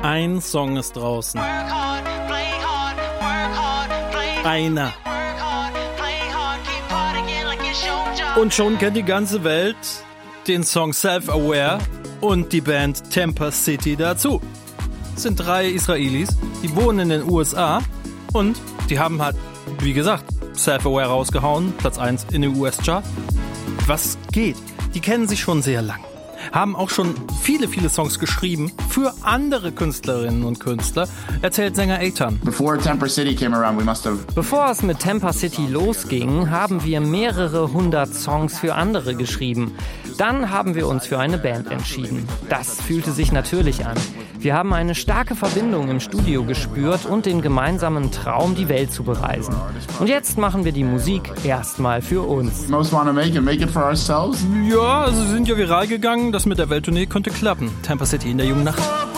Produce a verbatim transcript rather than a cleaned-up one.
Ein Song ist draußen. Einer. Und schon kennt die ganze Welt den Song Self-Aware und die Band Temper City dazu. Es sind drei Israelis, die wohnen in den U S A und die haben halt, wie gesagt, Self-Aware rausgehauen, Platz eins in den U S-Chart. Was geht? Die kennen sich schon sehr lang. Haben auch schon viele, viele Songs geschrieben für andere Künstlerinnen und Künstler, erzählt Sänger Eitan. Before Temper City came around, we must have... Bevor es mit Temper City losging, haben wir mehrere hundert Songs für andere geschrieben. Dann haben wir uns für eine Band entschieden. Das fühlte sich natürlich an. Wir haben eine starke Verbindung im Studio gespürt und den gemeinsamen Traum, die Welt zu bereisen. Und jetzt machen wir die Musik erstmal für uns. Most want to make it, make it for ourselves. Ja, also sie sind ja viral gegangen. Das mit der Welttournee konnte klappen. Temper City in der jungen Nacht.